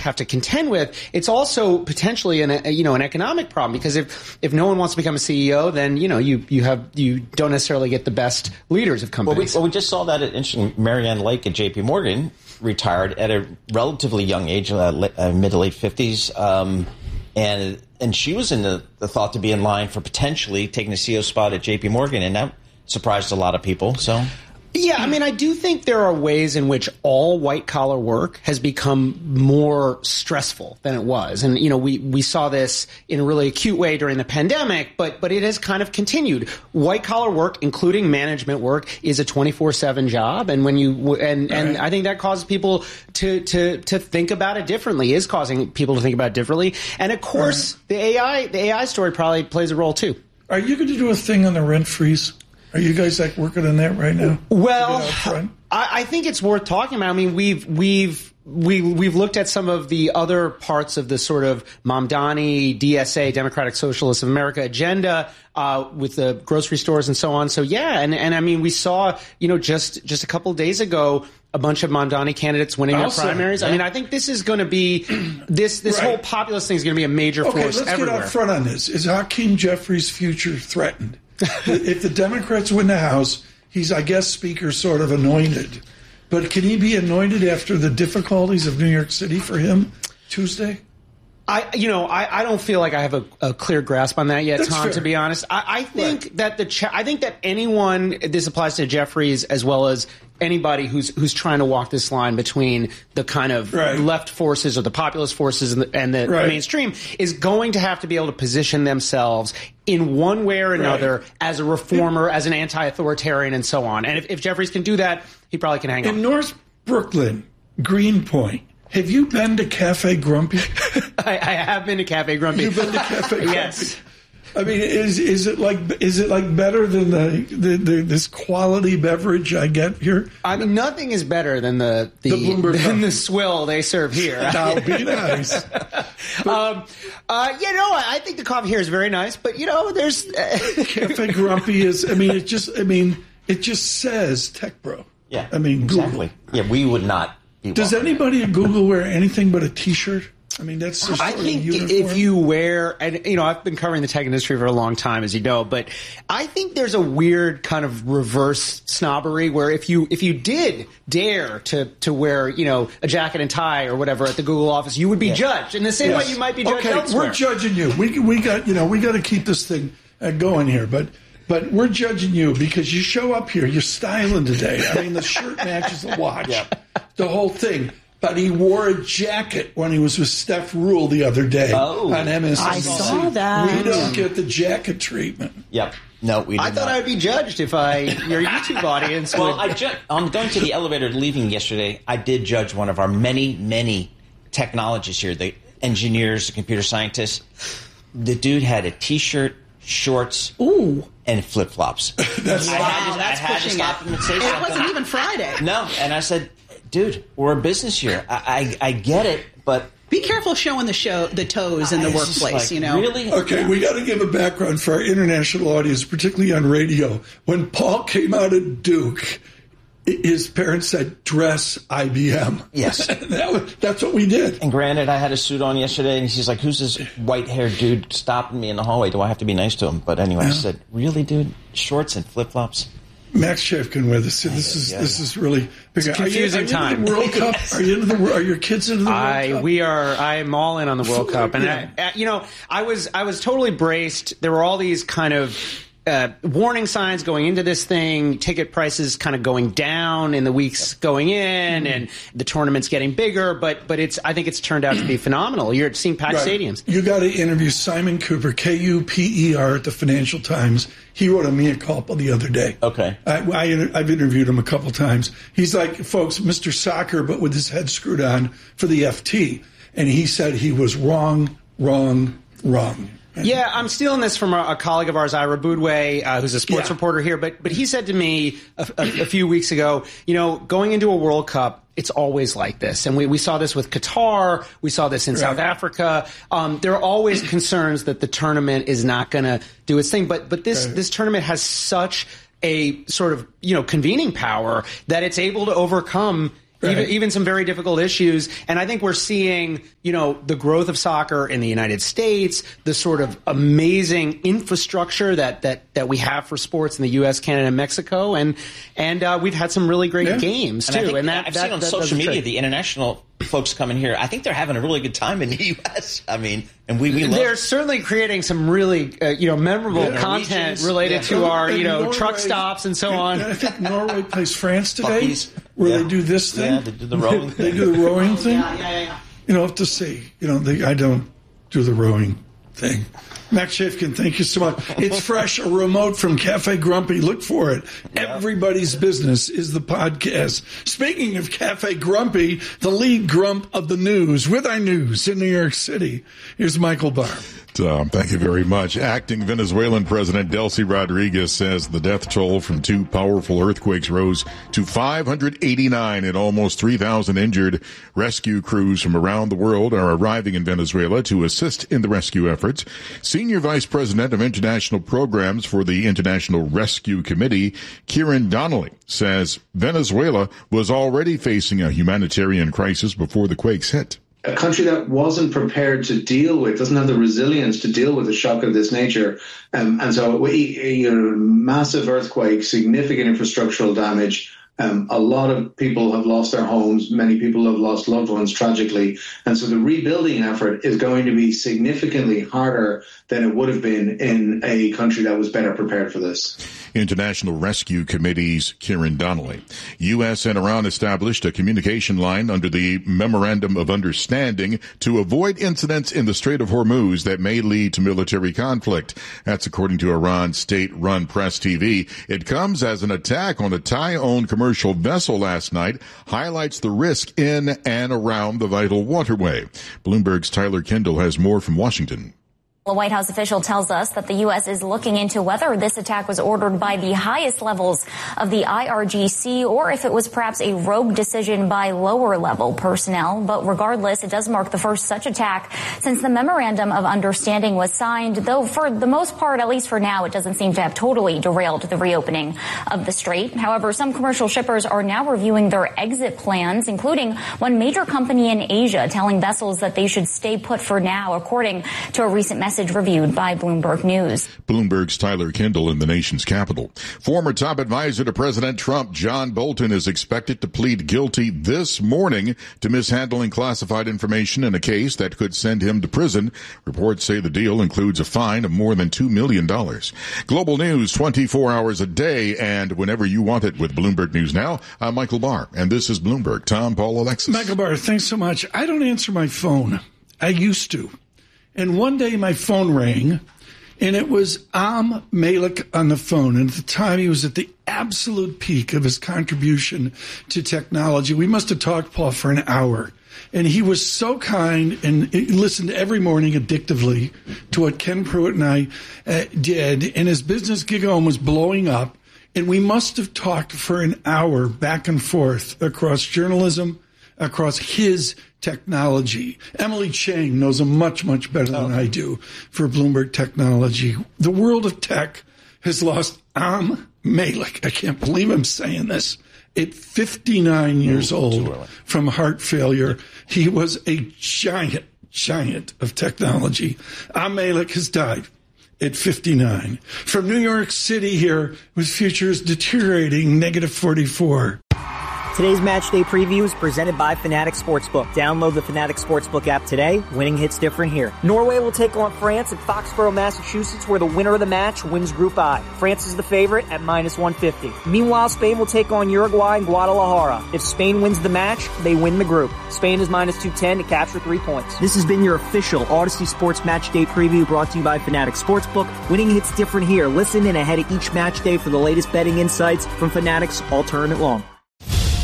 have to contend with. It's also potentially an economic problem, because if no one wants to become a CEO, then you don't necessarily get the best leaders of companies. Well, we just saw that interesting. Marianne Lake at J.P. Morgan retired at a relatively young age, mid to late 50s, and she was in the thought to be in line for potentially taking a CEO spot at J.P. Morgan, and that surprised a lot of people. So. Yeah, I mean, I do think there are ways in which all white-collar work has become more stressful than it was. And, we saw this in a really acute way during the pandemic, but it has kind of continued. White-collar work, including management work, is a 24/7 job. And and I think that causes people to think about it differently, is causing people to think about it differently. And, of course, the AI story probably plays a role, too. Are you going to do a thing on the rent freeze? Are you guys working on that right now? Well, I think it's worth talking about. I mean, we've looked at some of the other parts of the sort of Mamdani, DSA, Democratic Socialists of America agenda with the grocery stores and so on. So yeah, and I mean, we saw just a couple of days ago a bunch of Mamdani candidates winning their primaries. Yeah. I mean, I think this is going to be this whole populist thing is going to be a major force everywhere. Let's get out front on this. Is Hakeem Jeffries' future threatened? If the Democrats win the House, he's, I guess, Speaker sort of anointed. But can he be anointed after the difficulties of New York City for him Tuesday? I don't feel like I have a clear grasp on that yet, That's Tom, fair. to be honest. I think that I think that anyone, this applies to Jeffries as well as anybody who's trying to walk this line between the kind of left forces or the populist forces and the mainstream, is going to have to be able to position themselves in one way or another as a reformer, as an anti-authoritarian, and so on. And if Jeffries can do that, he probably can hang on. In North Brooklyn, Greenpoint, have you been to Cafe Grumpy? I have been to Cafe Grumpy. You've been to Cafe Grumpy? Yes. I mean, is it like better than this quality beverage I get here? I mean, nothing is better than the swill they serve here. That'll be nice. I think the coffee here is very nice, but there's Cafe Grumpy is. I mean, it just says Tech Bro. Yeah, I mean, exactly. Google. Yeah, we would not. Does anybody at Google wear anything but a T-shirt? I mean, that's just I think if you wear, and I've been covering the tech industry for a long time, as you know, but I think there's a weird kind of reverse snobbery where if you did dare to wear, a jacket and tie or whatever at the Google office, you would be judged in the same way you might be judged elsewhere. We're judging you. We got to keep this thing going here, but we're judging you because you show up here, you're styling today. I mean, the shirt matches the watch, the whole thing. But he wore a jacket when he was with Steph Rule the other day on MSNBC. I saw that. We don't get the jacket treatment. Yep. No, we did I thought I would be judged if your YouTube audience would. Well, on going to the elevator leaving yesterday, I did judge one of our many, many technologists here, the engineers, the computer scientists. The dude had a T-shirt, shorts, and flip-flops. I had to stop him and say something. It wasn't even Friday. No, and I said, dude, we're a business here. I get it, but be careful showing the toes in the workplace. Really? Okay, we got to give a background for our international audience, particularly on radio. When Paul came out of Duke, his parents said, "Dress IBM." Yes, that's what we did. And granted, I had a suit on yesterday, and she's like, "Who's this white-haired dude stopping me in the hallway? Do I have to be nice to him?" But anyway, I said, "Really, dude? Shorts and flip-flops." Max Chafkin with us. This is really big. It's confusing time. Are you into the World Cup? Are you into are your kids into the World Cup? We are. I am all in on the World Cup, and I was totally braced. There were all these kind of warning signs going into this thing, ticket prices kind of going down in the weeks going in, and the tournament's getting bigger. But I think it's turned out to be phenomenal. You're seeing packed stadiums. You got to interview Simon Cooper, Kuper, at the Financial Times. He wrote a mea culpa the other day. Okay. I've interviewed him a couple times. He's like, folks, Mr. Soccer, but with his head screwed on for the FT. And he said he was wrong. Yeah, I'm stealing this from a colleague of ours, Ira Boudway, who's a sports reporter here. But he said to me a few weeks ago, going into a World Cup, it's always like this. And we saw this with Qatar. We saw this in South Africa. There are always concerns that the tournament is not going to do its thing. But this tournament has such a sort of, convening power that it's able to overcome Right. Even some very difficult issues. And I think we're seeing, the growth of soccer in the United States, the sort of amazing infrastructure that we have for sports in the U.S., Canada, and Mexico. And we've had some really great games, too. And I've seen on social media the international folks coming here. I think they're having a really good time in the U.S. I mean, and we love. They're certainly creating some really, memorable content related to our, Norway, truck stops and so on. I think Norway plays France today, where they do this thing. Yeah, they do the rowing thing. They do the rowing thing. Yeah. Have to see. I don't do the rowing thing. Max Shafkin, thank you so much. It's fresh, a remote from Cafe Grumpy. Look for it. Yep. Everybody's Business is the podcast. Speaking of Cafe Grumpy, the lead grump of the news with our news in New York City. Here's Michael Barr. Tom, thank you very much. Acting Venezuelan President Delcy Rodriguez says the death toll from 2 powerful earthquakes rose to 589 and almost 3,000 injured. Rescue crews from around the world are arriving in Venezuela to assist in the rescue efforts. Senior Vice President of International Programs for the International Rescue Committee, Kieran Donnelly, says Venezuela was already facing a humanitarian crisis before the quakes hit. A country that wasn't prepared to deal with, doesn't have the resilience to deal with a shock of this nature. And so massive earthquake, significant infrastructural damage. A lot of people have lost their homes. Many people have lost loved ones tragically. And so the rebuilding effort is going to be significantly harder than it would have been in a country that was better prepared for this. International Rescue Committee's Kieran Donnelly. U.S. and Iran established a communication line under the Memorandum of Understanding to avoid incidents in the Strait of Hormuz that may lead to military conflict. That's according to Iran's state-run Press TV. It comes as an attack on a Thai-owned commercial vessel last night highlights the risk in and around the vital waterway. Bloomberg's Tyler Kendall has more from Washington. A White House official tells us that the U.S. is looking into whether this attack was ordered by the highest levels of the IRGC or if it was perhaps a rogue decision by lower-level personnel. But regardless, it does mark the first such attack since the Memorandum of Understanding was signed, though for the most part, at least for now, it doesn't seem to have totally derailed the reopening of the strait. However, some commercial shippers are now reviewing their exit plans, including one major company in Asia telling vessels that they should stay put for now, according to a recent message reviewed by Bloomberg News. Bloomberg's Tyler Kendall in the nation's capital. Former top advisor to President Trump, John Bolton, is expected to plead guilty this morning to mishandling classified information in a case that could send him to prison. Reports say the deal includes a fine of more than $2 million. Global news 24 hours a day and whenever you want it with Bloomberg News Now. I'm Michael Barr, and this is Bloomberg. Tom, Paul, Alexis. Michael Barr, thanks so much. I don't answer my phone. I used to. And one day my phone rang, and it was Malik on the phone. And at the time, he was at the absolute peak of his contribution to technology. We must have talked, Paul, for an hour. And he was so kind and listened every morning addictively to what Ken Pruitt and I did. And his business gig home was blowing up. And we must have talked for an hour back and forth across journalism, across his technology. Emily Chang knows him much, much better than I do for Bloomberg Technology. The world of tech has lost Malik. I can't believe I'm saying this. At 59 years old from heart failure, he was a giant of technology. Malik has died at 59. From New York City here, with futures deteriorating, -44. Today's match day preview is presented by Fanatics Sportsbook. Download the Fanatics Sportsbook app today. Winning hits different here. Norway will take on France at Foxborough, Massachusetts, where the winner of the match wins Group I. France is the favorite at -150. Meanwhile, Spain will take on Uruguay in Guadalajara. If Spain wins the match, they win the group. Spain is -210 to capture 3 points. This has been your official Odyssey Sports Match Day preview brought to you by Fanatics Sportsbook. Winning hits different here. Listen in ahead of each match day for the latest betting insights from Fanatics all tournament long.